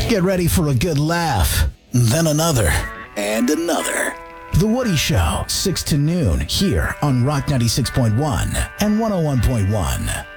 Get ready for a good laugh. Then another. And another. The Woody Show, 6 to noon, here on Rock 96.1 and 101.1.